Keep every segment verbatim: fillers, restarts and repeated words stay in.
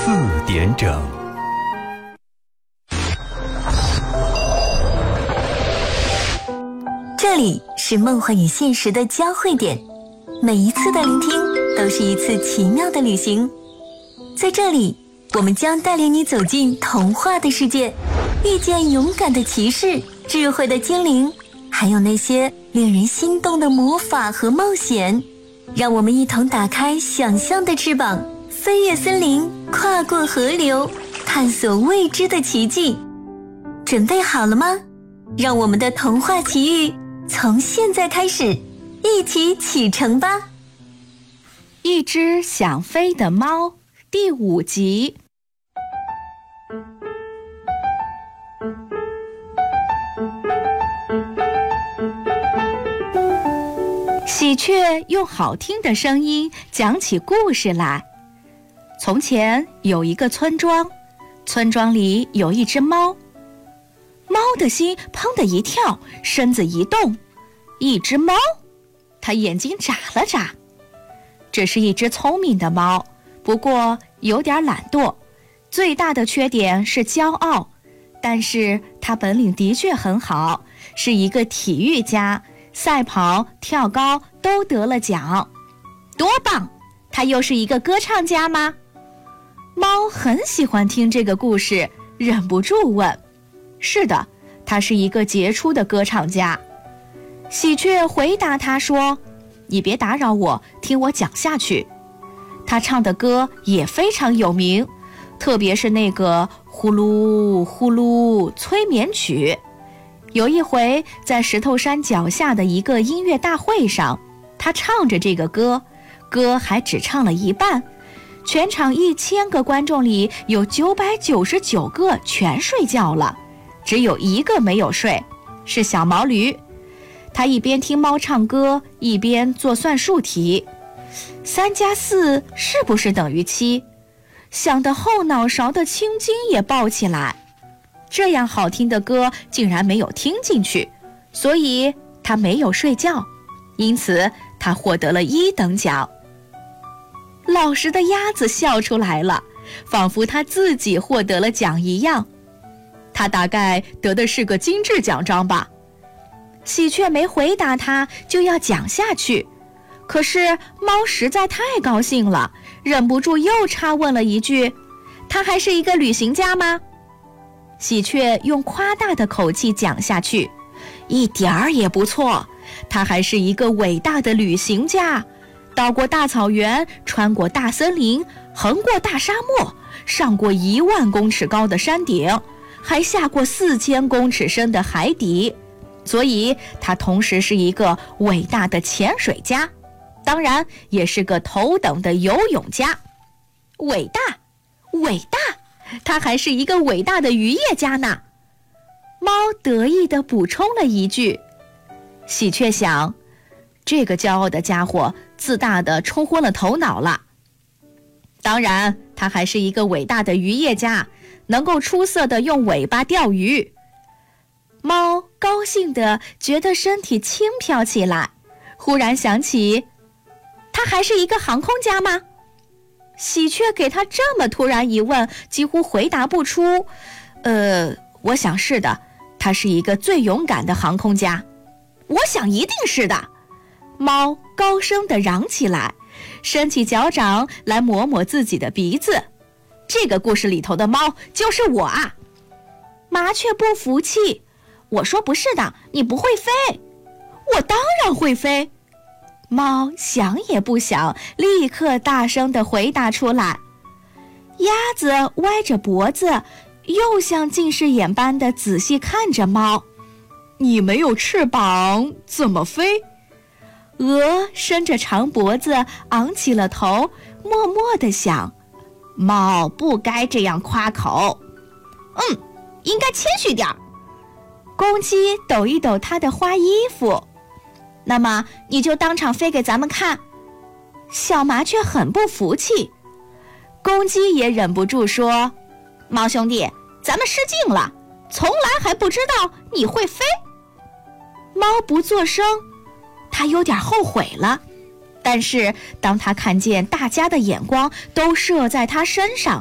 四点整。 这里是梦幻与现实的交汇点，每一次的聆听都是一次奇妙的旅行。在这里，我们将带领你走进童话的世界，遇见勇敢的骑士、智慧的精灵，还有那些令人心动的魔法和冒险。让我们一同打开想象的翅膀，飞越森林，跨过河流，探索未知的奇迹。准备好了吗？让我们的童话奇遇从现在开始，一起启程吧！ 一只想飞的猫，第五集。喜鹊用好听的声音讲起故事来。从前有一个村庄，村庄里有一只猫。猫的心砰的一跳，身子一动。一只猫，它眼睛眨了眨。这是一只聪明的猫，不过有点懒惰，最大的缺点是骄傲。但是它本领的确很好，是一个体育家，赛跑、跳高都得了奖。多棒！它又是一个歌唱家吗？猫很喜欢听这个故事，忍不住问。是的，他是一个杰出的歌唱家。喜鹊回答他说，你别打扰我，听我讲下去。他唱的歌也非常有名，特别是那个呼噜呼噜催眠曲。有一回在石头山脚下的一个音乐大会上，他唱着这个歌，歌还只唱了一半。全场一千个观众里有九百九十九个全睡觉了，只有一个没有睡，是小毛驴。他一边听猫唱歌，一边做算术题。三加四是不是等于七？想得后脑勺的青筋也爆起来。这样好听的歌竟然没有听进去，所以他没有睡觉，因此他获得了一等奖。老实的鸭子笑出来了，仿佛他自己获得了奖一样。他大概得的是个金质奖章吧。喜鹊没回答他，就要讲下去。可是猫实在太高兴了，忍不住又插问了一句，他还是一个旅行家吗？喜鹊用夸大的口气讲下去，一点儿也不错，他还是一个伟大的旅行家，到过大草原，穿过大森林，横过大沙漠，上过一万公尺高的山顶，还下过四千公尺深的海底，所以他同时是一个伟大的潜水家，当然也是个头等的游泳家。伟大，伟大，他还是一个伟大的渔业家呢。猫得意地补充了一句。喜鹊想，这个骄傲的家伙自大地冲昏了头脑了。当然，他还是一个伟大的渔业家，能够出色地用尾巴钓鱼。猫高兴地觉得身体轻飘起来，忽然想起，他还是一个航空家吗？喜鹊给他这么突然一问，几乎回答不出。呃，我想是的，他是一个最勇敢的航空家。我想一定是的。猫高声地嚷起来，伸起脚掌来抹抹自己的鼻子。这个故事里头的猫就是我啊！麻雀不服气，我说不是的，你不会飞。我当然会飞。猫想也不想，立刻大声地回答出来。鸭子歪着脖子，又像近视眼般地仔细看着猫。你没有翅膀，怎么飞？鹅伸着长脖子，昂起了头，默默地想，猫不该这样夸口。嗯，应该谦虚点儿。公鸡抖一抖它的花衣服。那么你就当场飞给咱们看。小麻雀很不服气。公鸡也忍不住说，猫兄弟，咱们失敬了，从来还不知道你会飞。猫不作声，他有点后悔了，但是当他看见大家的眼光都射在他身上，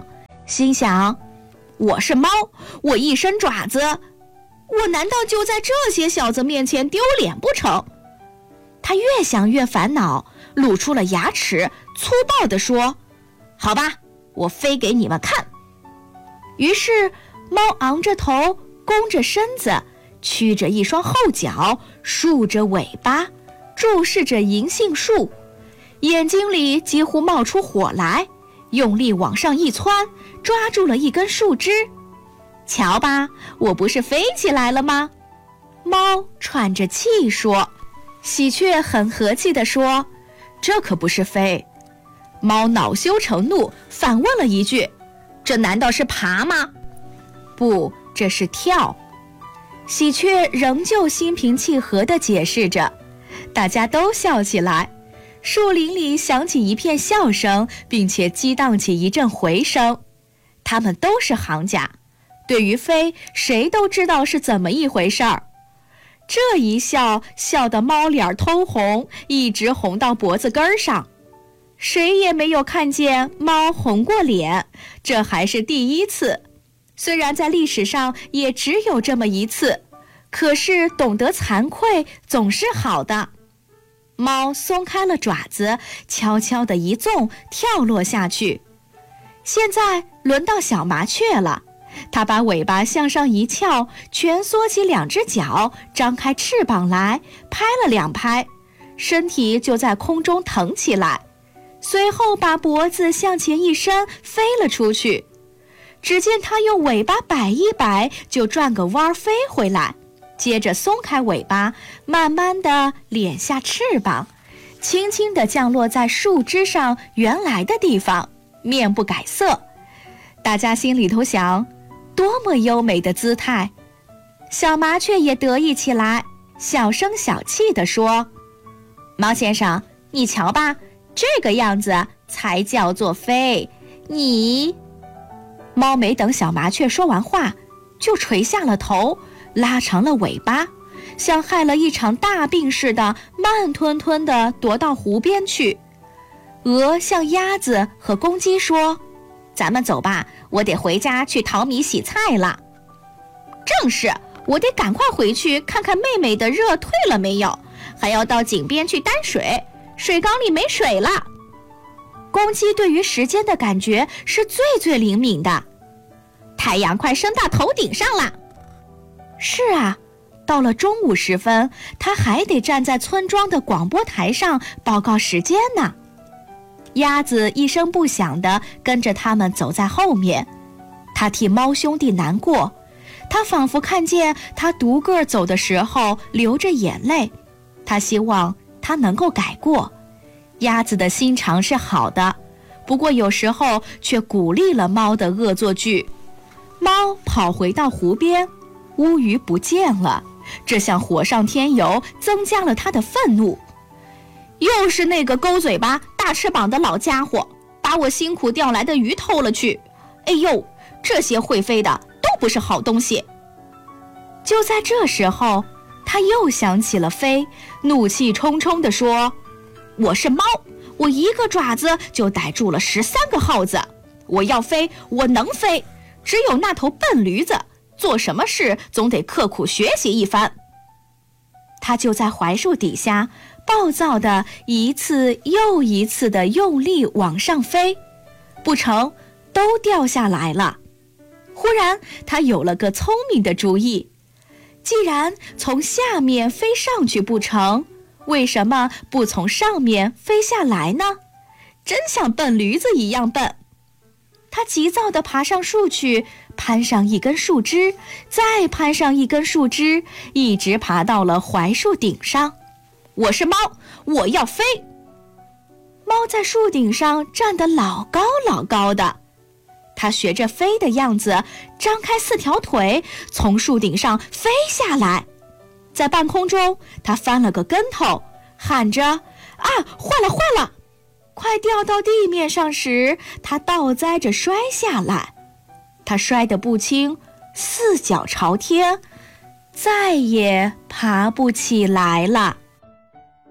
心想，我是猫，我一身爪子，我难道就在这些小子面前丢脸不成？他越想越烦恼，露出了牙齿，粗暴地说，好吧，我飞给你们看。于是猫昂着头，弓着身子，曲着一双后脚，竖着尾巴，注视着银杏树，眼睛里几乎冒出火来，用力往上一窜，抓住了一根树枝。瞧吧，我不是飞起来了吗？猫喘着气说。喜鹊很和气地说，这可不是飞。猫恼羞成怒，反问了一句，这难道是爬吗？不，这是跳。喜鹊仍旧心平气和地解释着，大家都笑起来，树林里响起一片笑声，并且激荡起一阵回声。他们都是行家，对于飞，谁都知道是怎么一回事儿。这一笑，笑得猫脸通红，一直红到脖子根上。谁也没有看见猫红过脸，这还是第一次。虽然在历史上也只有这么一次，可是懂得惭愧总是好的。猫松开了爪子，悄悄地一纵，跳落下去。现在轮到小麻雀了，它把尾巴向上一翘，蜷缩起两只脚，张开翅膀来，拍了两拍，身体就在空中腾起来，随后把脖子向前一伸，飞了出去。只见它用尾巴摆一摆，就转个弯飞回来，接着松开尾巴，慢慢地敛下翅膀，轻轻地降落在树枝上原来的地方，面不改色。大家心里头想，多么优美的姿态。小麻雀也得意起来，小声小气地说，猫先生，你瞧吧，这个样子才叫做飞。你……猫没等小麻雀说完话，就垂下了头，拉长了尾巴，像害了一场大病似的，慢吞吞地踱到湖边去。鹅向鸭子和公鸡说，咱们走吧，我得回家去淘米洗菜了。正是，我得赶快回去看看妹妹的热退了没有，还要到井边去担水，水缸里没水了。公鸡对于时间的感觉是最最灵敏的。太阳快升到头顶上了。是啊，到了中午时分，它还得站在村庄的广播台上报告时间呢。鸭子一声不响地跟着他们走在后面，它替猫兄弟难过，它仿佛看见它独个走的时候流着眼泪，它希望它能够改过。鸭子的心肠是好的，不过有时候却鼓励了猫的恶作剧。猫跑回到湖边，乌鱼不见了，这像火上添油，增加了它的愤怒。又是那个勾嘴巴大翅膀的老家伙，把我辛苦钓来的鱼偷了去。哎呦，这些会飞的都不是好东西。就在这时候，他又想起了飞，怒气冲冲地说，我是猫，我一个爪子就逮住了十三个耗子，我要飞，我能飞，只有那头笨驴子做什么事总得刻苦学习一番。他就在槐树底下暴躁地一次又一次地用力往上飞，不成，都掉下来了。忽然他有了个聪明的主意，既然从下面飞上去不成，为什么不从上面飞下来呢？真像笨驴子一样笨。他急躁地爬上树去，攀上一根树枝，再攀上一根树枝，一直爬到了槐树顶上。我是猫，我要飞。猫在树顶上站得老高老高的，它学着飞的样子，张开四条腿，从树顶上飞下来。在半空中，它翻了个跟头，喊着，啊，坏了坏了！快掉到地面上时，它倒栽着摔下来。它摔得不轻，四脚朝天，再也爬不起来了。